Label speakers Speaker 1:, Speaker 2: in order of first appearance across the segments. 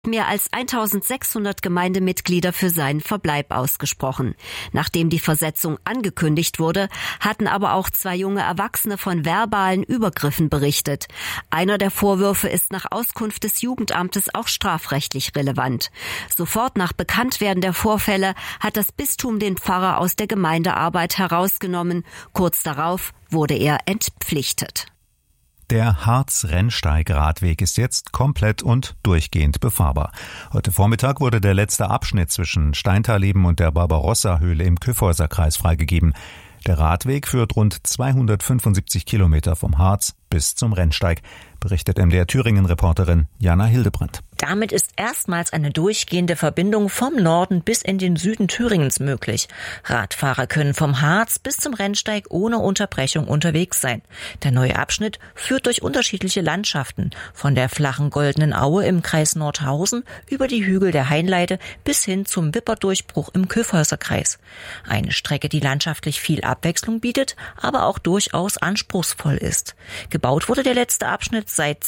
Speaker 1: mehr als 1600 Gemeindemitglieder für seinen Verbleib ausgesprochen. Nachdem die Versetzung angekündigt wurde, hatten aber auch 2 junge Erwachsene von verbalen Übergriffen berichtet. Einer der Vorwürfe ist nach Auskunft des Jugendamtes auch strafrechtlich relevant. Sofort nach Bekanntwerden der Vorfälle hat das Bistum den Pfarrer aus der Gemeindearbeit herausgenommen. Kurz darauf wurde er entpflichtet.
Speaker 2: Der Harz-Rennsteig-Radweg ist jetzt komplett und durchgehend befahrbar. Heute Vormittag wurde der letzte Abschnitt zwischen Steintaleben und der Barbarossa-Höhle im Kyffhäuser-Kreis freigegeben. Der Radweg führt rund 275 Kilometer vom Harz bis zum Rennsteig, berichtet MDR-Thüringen-Reporterin Jana Hildebrandt.
Speaker 3: Damit ist erstmals eine durchgehende Verbindung vom Norden bis in den Süden Thüringens möglich. Radfahrer können vom Harz bis zum Rennsteig ohne Unterbrechung unterwegs sein. Der neue Abschnitt führt durch unterschiedliche Landschaften, von der flachen Goldenen Aue im Kreis Nordhausen über die Hügel der Hainleite bis hin zum Wipperdurchbruch im Kyffhäuserkreis. Eine Strecke, die landschaftlich viel Abwechslung bietet, aber auch durchaus anspruchsvoll ist. Gebaut wurde der letzte Abschnitt seit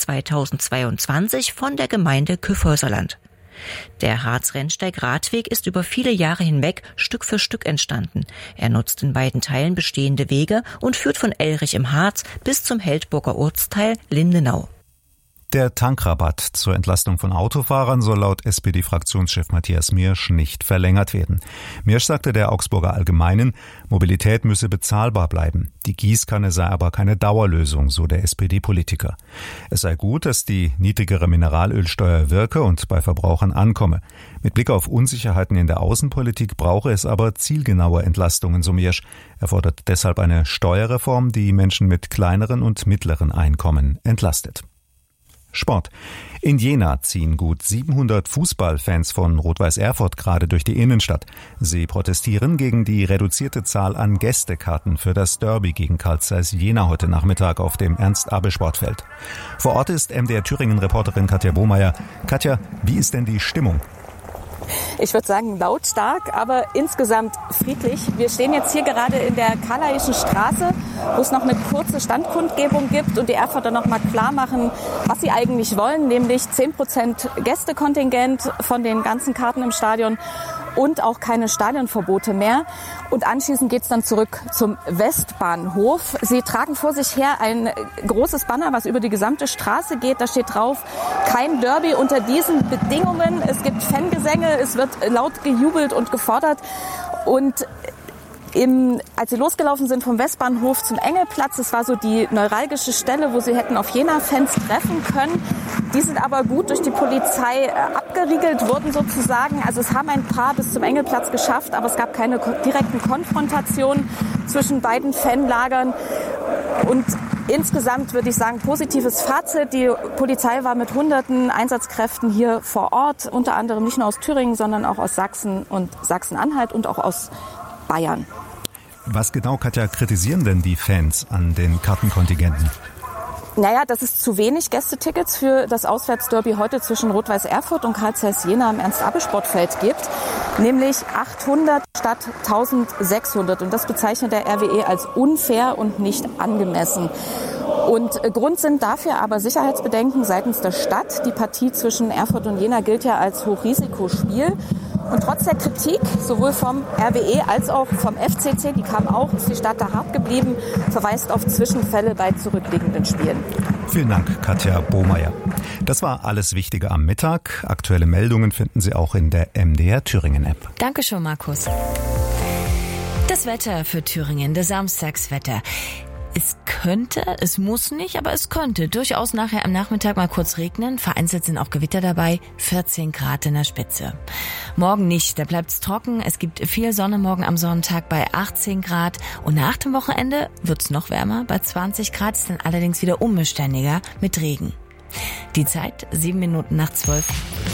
Speaker 3: 2022 von der Gemeinde Kyffhäuserland. Der Harz-Rennsteig-Radweg ist über viele Jahre hinweg Stück für Stück entstanden. Er nutzt in beiden Teilen bestehende Wege und führt von Elrich im Harz bis zum Heldburger Ortsteil Lindenau.
Speaker 2: Der Tankrabatt zur Entlastung von Autofahrern soll laut SPD-Fraktionschef Matthias Miersch nicht verlängert werden. Miersch sagte der Augsburger Allgemeinen, Mobilität müsse bezahlbar bleiben. Die Gießkanne sei aber keine Dauerlösung, so der SPD-Politiker. Es sei gut, dass die niedrigere Mineralölsteuer wirke und bei Verbrauchern ankomme. Mit Blick auf Unsicherheiten in der Außenpolitik brauche es aber zielgenaue Entlastungen, so Miersch. Er fordert deshalb eine Steuerreform, die Menschen mit kleineren und mittleren Einkommen entlastet. Sport. In Jena ziehen gut 700 Fußballfans von Rot-Weiß Erfurt gerade durch die Innenstadt. Sie protestieren gegen die reduzierte Zahl an Gästekarten für das Derby gegen Carl Zeiss Jena heute Nachmittag auf dem Ernst-Abel-Sportfeld. Vor Ort ist MDR-Thüringen-Reporterin Katja Bohmeier. Katja, wie ist denn die Stimmung?
Speaker 4: Ich würde sagen lautstark, aber insgesamt friedlich. Wir stehen jetzt hier gerade in der Karlaischen Straße, wo es noch eine kurze Standkundgebung gibt und die Erfurter noch mal klar machen, was sie eigentlich wollen, nämlich 10% Gästekontingent von den ganzen Karten im Stadion und auch keine Stadionverbote mehr. Und anschließend geht es dann zurück zum Westbahnhof. Sie tragen vor sich her ein großes Banner, was über die gesamte Straße geht. Da steht drauf, kein Derby unter diesen Bedingungen. Es gibt Fangesänge, es wird laut gejubelt und gefordert. Und als sie losgelaufen sind vom Westbahnhof zum Engelplatz, das war so die neuralgische Stelle, wo sie hätten auf Jena-Fans treffen können. Die sind aber gut durch die Polizei abgeriegelt worden sozusagen. Also es haben ein paar bis zum Engelplatz geschafft, aber es gab keine direkten Konfrontationen zwischen beiden Fanlagern. Und insgesamt würde ich sagen, positives Fazit. Die Polizei war mit hunderten Einsatzkräften hier vor Ort, unter anderem nicht nur aus Thüringen, sondern auch aus Sachsen und Sachsen-Anhalt und auch aus Bayern.
Speaker 2: Was genau, Katja, kritisieren denn die Fans an den Kartenkontingenten?
Speaker 4: Naja, dass es zu wenig Gästetickets für das Auswärtsderby heute zwischen Rot-Weiß Erfurt und Carl Zeiss Jena im Ernst-Abel-Sportfeld gibt. Nämlich 800 statt 1600. Und das bezeichnet der RWE als unfair und nicht angemessen. Und Grund sind dafür aber Sicherheitsbedenken seitens der Stadt. Die Partie zwischen Erfurt und Jena gilt ja als Hochrisikospiel. Und trotz der Kritik, sowohl vom RWE als auch vom FCC, die kam auch, ist die Stadt da hart geblieben, verweist auf Zwischenfälle bei zurückliegenden Spielen.
Speaker 2: Vielen Dank, Katja Bohmeier. Das war alles Wichtige am Mittag. Aktuelle Meldungen finden Sie auch in der MDR Thüringen App.
Speaker 3: Dankeschön, Markus. Das Wetter für Thüringen, das Samstagswetter. Es könnte, es muss nicht, aber es könnte durchaus nachher am Nachmittag mal kurz regnen. Vereinzelt sind auch Gewitter dabei. 14 Grad in der Spitze. Morgen nicht, da bleibt's trocken. Es gibt viel Sonne morgen am Sonntag bei 18 Grad. Und nach dem Wochenende wird's noch wärmer. Bei 20 Grad ist dann allerdings wieder unbeständiger mit Regen. Die Zeit 7 Minuten nach 12.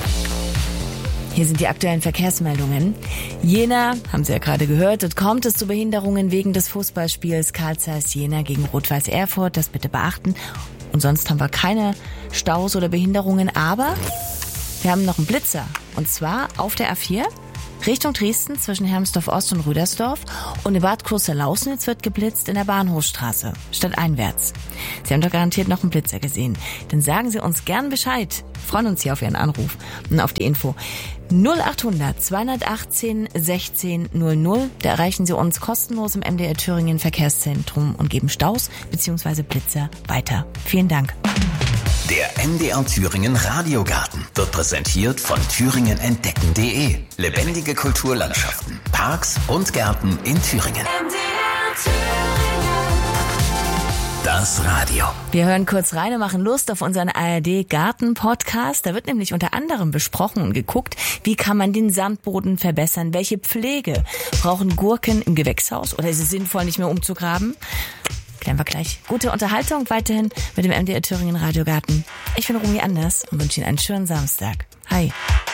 Speaker 3: Hier sind die aktuellen Verkehrsmeldungen. Jena, haben Sie ja gerade gehört, dort kommt es zu Behinderungen wegen des Fußballspiels Carl Zeiss Jena gegen Rot-Weiß Erfurt. Das bitte beachten. Und sonst haben wir keine Staus oder Behinderungen. Aber wir haben noch einen Blitzer. Und zwar auf der A4
Speaker 5: Richtung Dresden zwischen Hermsdorf-Ost und Rüdersdorf und in Bad Kloster-Lausnitz wird geblitzt in der Bahnhofstraße, stadteinwärts. Sie haben doch garantiert noch einen Blitzer gesehen. Dann sagen Sie uns gern Bescheid. Wir freuen uns hier auf Ihren Anruf und auf die Info. 0800 218 16 00. Da erreichen Sie uns kostenlos im MDR Thüringen Verkehrszentrum und geben Staus bzw. Blitzer weiter. Vielen Dank.
Speaker 6: Der MDR Thüringen Radiogarten wird präsentiert von thüringenentdecken.de. Lebendige Kulturlandschaften, Parks und Gärten in Thüringen. Das Radio.
Speaker 5: Wir hören kurz rein und machen Lust auf unseren ARD-Garten-Podcast. Da wird nämlich unter anderem besprochen und geguckt, wie kann man den Sandboden verbessern, welche Pflege brauchen Gurken im Gewächshaus oder ist es sinnvoll, nicht mehr umzugraben? Klären wir gleich. Gute Unterhaltung weiterhin mit dem MDR Thüringen Radiogarten. Ich bin Romy Anders und wünsche Ihnen einen schönen Samstag. Hi.